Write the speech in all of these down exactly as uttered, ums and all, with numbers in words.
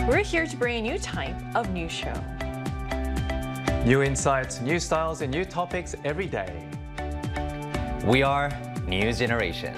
We're here to bring a new type of news show. New insights, new styles, and new topics every day. We are News Generation.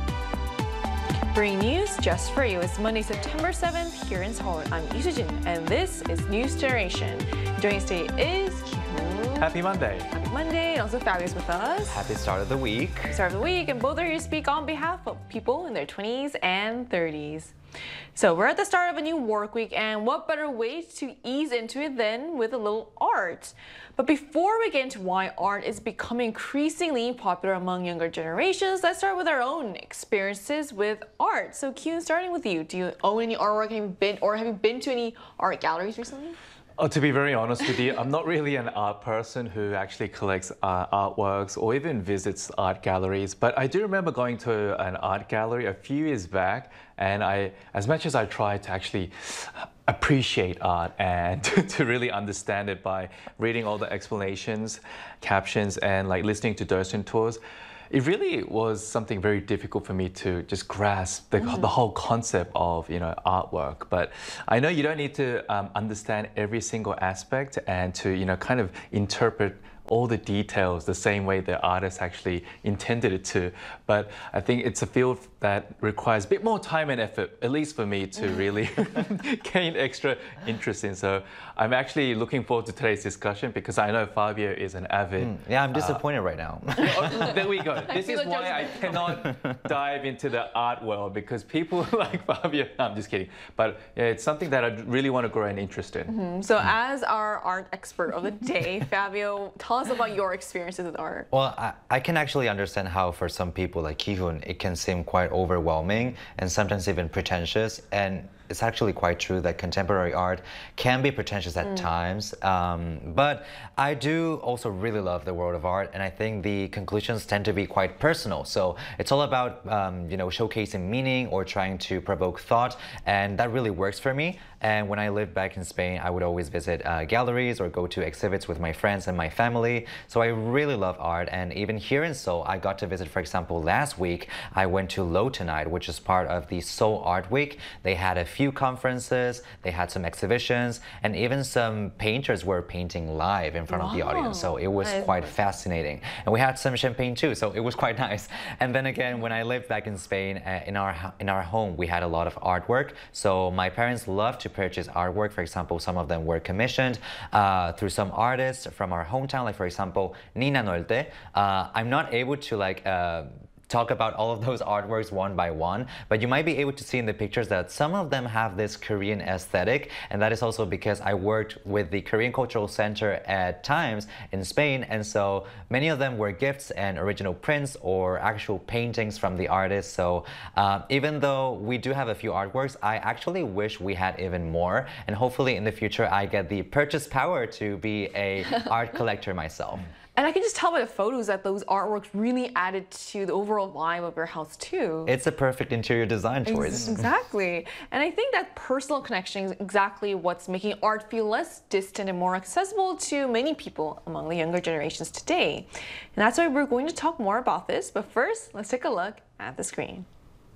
Bringing news just for you. It's Monday, September seventh here in Seoul. I'm Lee Soo-jin, and this is News Generation. Joining us today is Ki-hoon. Happy Monday. Happy Monday, and also Fabio's with us. Happy start of the week. Start of the week, and both are here to speak on behalf of people in their twenties and thirties. So we're at the start of a new work week, and what better way to ease into it than with a little art? But before we get into why art is becoming increasingly popular among younger generations, let's start with our own experiences with art. So Kyun, starting with you, do you own any artwork? Have you been, or have you been to any art galleries recently? Oh, to be very honest with you, I'm not really an art person who actually collects uh, artworks or even visits art galleries. But I do remember going to an art gallery a few years back, and I, as much as I tried to actually appreciate art and to really understand it by reading all the explanations, captions, and like listening to Dosen tours, it really was something very difficult for me to just grasp the, mm. the whole concept of, you know, artwork. But I know you don't need to um, understand every single aspect and to, you know, kind of interpret all the details the same way the artist actually intended it to. But I think it's a field that requires a bit more time and effort, at least for me, to really gain extra interest in. So I'm actually looking forward to today's discussion because I know Fabio is an avid... Mm, yeah, I'm disappointed uh, right now. Oh, there we go. This is why I cannot dive into the art world, because people like Fabio... No, I'm just kidding. But yeah, it's something that I really want to grow an interest in. Mm-hmm. So mm. as our art expert of the day, Fabio, tell us about your experiences with art. Well, I, I can actually understand how for some people like Ki-hoon, it can seem quite overwhelming and sometimes even pretentious. And it's actually quite true that contemporary art can be pretentious at mm. times. Um, but I do also really love the world of art, and I think the conclusions tend to be quite personal. So it's all about um, you know, showcasing meaning or trying to provoke thought, and that really works for me. And when I lived back in Spain, I would always visit uh, galleries or go to exhibits with my friends and my family. So I really love art, and even here in Seoul, I got to visit, for example, last week, I went to Low Tonight, which is part of the Seoul Art Week. They had a few conferences, they had some exhibitions, and even some painters were painting live in front wow. of the audience. So it was quite fascinating. And we had some champagne too, so it was quite nice. And then again, when I lived back in Spain, uh, in our in our home, we had a lot of artwork. So my parents loved to purchase artwork. For example, some of them were commissioned uh, through some artists from our hometown, like for example, Nina Nolte. Uh, I'm not able to like uh, talk about all of those artworks one by one, but you might be able to see in the pictures that some of them have this Korean aesthetic, and that is also because I worked with the Korean Cultural Center at times in Spain, and so many of them were gifts and original prints or actual paintings from the artists. So uh, even though we do have a few artworks, I actually wish we had even more, and hopefully in the future I get the purchase power to be a art collector myself. And I can just tell by the photos that those artworks really added to the overall vibe of your house too. It's a perfect interior design choice. Exactly. And I think that personal connection is exactly what's making art feel less distant and more accessible to many people among the younger generations today. And that's why we're going to talk more about this. But first, let's take a look at the screen.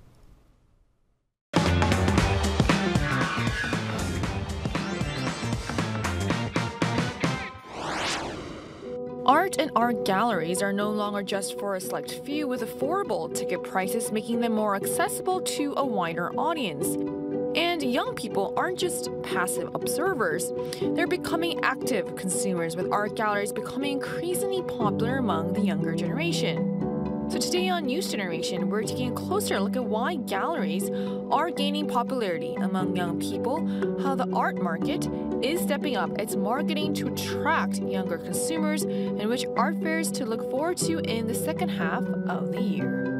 Art and art galleries are no longer just for a select few, with affordable ticket prices making them more accessible to a wider audience. And young people aren't just passive observers. They're becoming active consumers, with art galleries becoming increasingly popular among the younger generation. So today on News Generation, we're taking a closer look at why galleries are gaining popularity among young people, how the art market is stepping up its marketing to attract younger consumers, and which art fairs to look forward to in the second half of the year.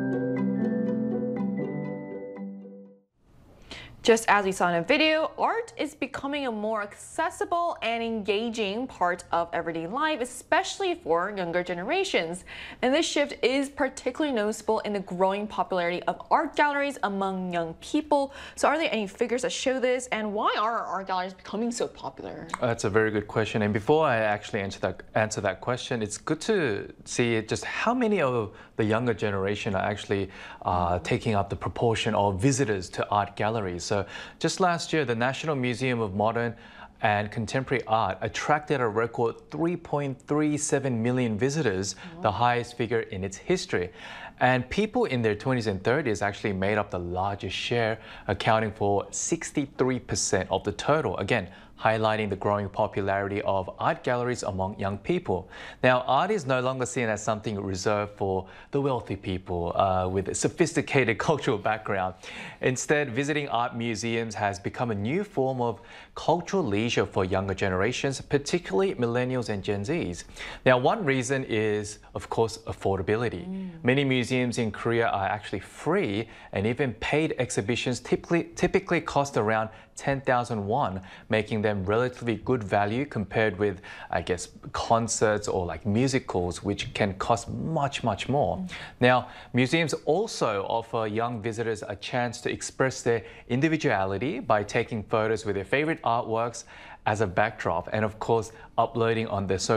Just as we saw in a video, art is becoming a more accessible and engaging part of everyday life, especially for younger generations. And this shift is particularly noticeable in the growing popularity of art galleries among young people. So are there any figures that show this, and why are art galleries becoming so popular? That's a very good question. And before I actually answer that, answer that question, it's good to see just how many of the younger generation are actually uh, taking up the proportion of visitors to art galleries. So So just last year, the National Museum of Modern and Contemporary Art attracted a record three point three seven million visitors, oh. the highest figure in its history. And people in their twenties and thirties actually made up the largest share, accounting for sixty-three percent of the total. Again, highlighting the growing popularity of art galleries among young people. Now, art is no longer seen as something reserved for the wealthy people uh, with a sophisticated cultural background. Instead, visiting art museums has become a new form of cultural leisure for younger generations, particularly millennials and Gen Zs. Now, one reason is, of course, affordability. Mm. Many museums in Korea are actually free, and even paid exhibitions typically, typically cost around ten thousand won, making them relatively good value compared with, I guess, concerts or like musicals, which can cost much, much more. Mm. Now, museums also offer young visitors a chance to express their individuality by taking photos with their favorite artworks as a backdrop and, of course, uploading on their social